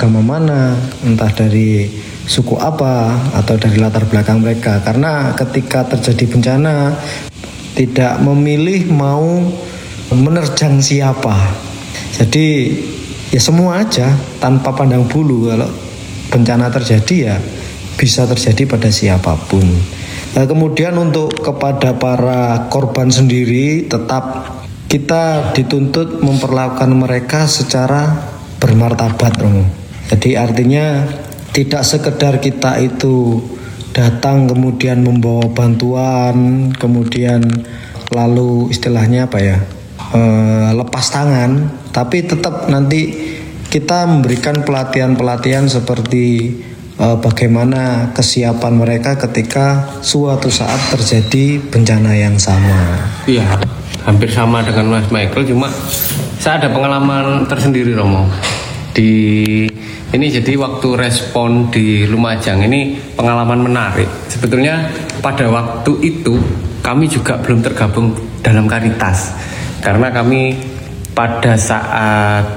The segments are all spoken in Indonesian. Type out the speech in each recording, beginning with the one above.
agama mana, entah dari suku apa, atau dari latar belakang mereka. Karena ketika terjadi bencana, tidak memilih mau menerjang siapa. Jadi ya semua aja tanpa pandang bulu. Kalau bencana terjadi ya bisa terjadi pada siapapun. Nah, kemudian untuk kepada para korban sendiri, tetap kita dituntut memperlakukan mereka secara bermartabat, Romo. Jadi artinya tidak sekedar kita itu datang kemudian membawa bantuan, kemudian lalu istilahnya apa ya, lepas tangan, tapi tetap nanti kita memberikan pelatihan-pelatihan seperti bagaimana kesiapan mereka ketika suatu saat terjadi bencana yang sama. Iya, hampir sama dengan Mas Michael, cuma saya ada pengalaman tersendiri, Romo. Ini jadi waktu respon di Lumajang ini pengalaman menarik. Sebetulnya pada waktu itu kami juga belum tergabung dalam Caritas, karena kami pada saat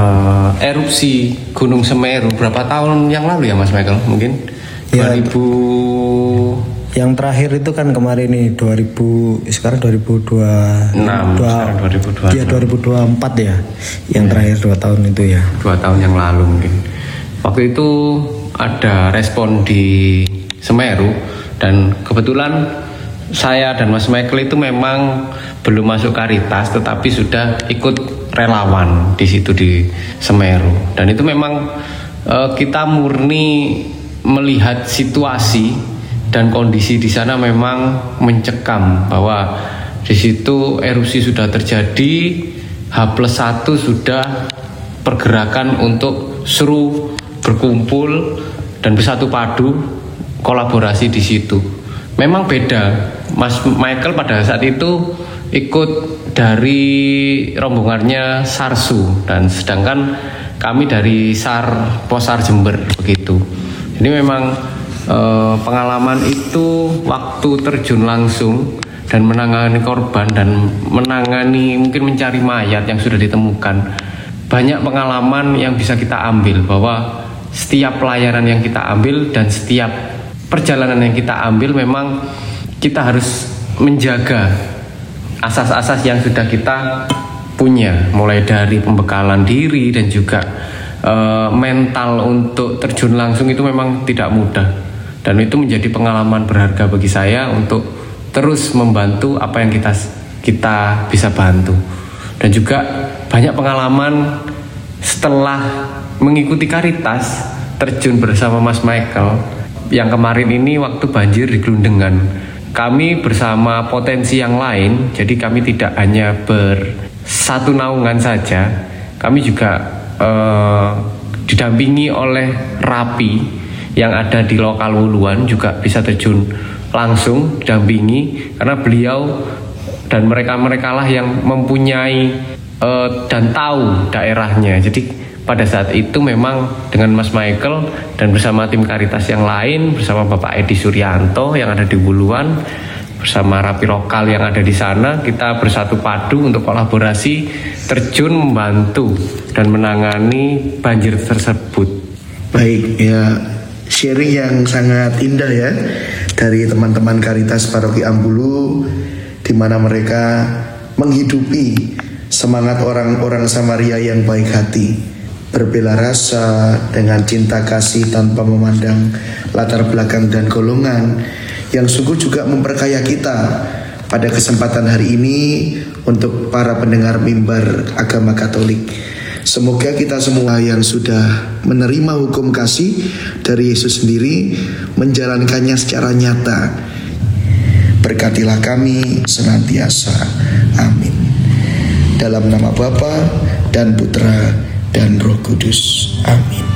erupsi Gunung Semeru berapa tahun yang lalu ya Mas Michael, mungkin ya, 2000. Yang terakhir itu kan kemarin nih 2000, sekarang 2026. Ya 2024 ya. Yang terakhir 2 tahun itu ya. 2 tahun yang lalu mungkin. Waktu itu ada respon di Semeru dan kebetulan saya dan Mas Michael itu memang belum masuk Caritas, tetapi sudah ikut relawan di situ di Semeru. Dan itu memang kita murni melihat situasi dan kondisi di sana memang mencekam, bahwa di situ erupsi sudah terjadi, H+1 sudah pergerakan untuk seru berkumpul dan bersatu padu kolaborasi di situ. Memang beda. Mas Michael pada saat itu ikut dari rombongannya Sarsu, dan sedangkan kami dari Posar Jember begitu. Ini memang pengalaman itu waktu terjun langsung dan menangani korban dan menangani mungkin mencari mayat yang sudah ditemukan. Banyak pengalaman yang bisa kita ambil, bahwa setiap pelayanan yang kita ambil dan setiap perjalanan yang kita ambil memang kita harus menjaga asas-asas yang sudah kita punya, mulai dari pembekalan diri dan juga mental untuk terjun langsung itu memang tidak mudah. Dan itu menjadi pengalaman berharga bagi saya untuk terus membantu apa yang kita bisa bantu. Dan juga banyak pengalaman setelah mengikuti Caritas, terjun bersama Mas Michael. Yang kemarin ini waktu banjir di Glundengan, kami bersama potensi yang lain, jadi kami tidak hanya bersatu naungan saja, kami juga didampingi oleh Rapi yang ada di lokal Wuluan, juga bisa terjun langsung dampingi, karena beliau dan mereka lah yang mempunyai dan tahu daerahnya. Jadi pada saat itu memang dengan Mas Michael dan bersama tim Caritas yang lain, bersama Bapak Edi Suryanto yang ada di Wuluan, bersama Rapi lokal yang ada di sana, kita bersatu padu untuk kolaborasi terjun membantu dan menangani banjir tersebut. Baik ya, sharing yang sangat indah ya dari teman-teman Caritas Paroki Ambulu, di mana mereka menghidupi semangat orang-orang Samaria yang baik hati, berbela rasa dengan cinta kasih tanpa memandang latar belakang dan golongan, yang sungguh juga memperkaya kita pada kesempatan hari ini untuk para pendengar mimbar agama Katolik. Semoga kita semua yang sudah menerima hukum kasih dari Yesus sendiri menjalankannya secara nyata. Berkatilah kami senantiasa. Amin. Dalam nama Bapa dan Putra dan Roh Kudus. Amin.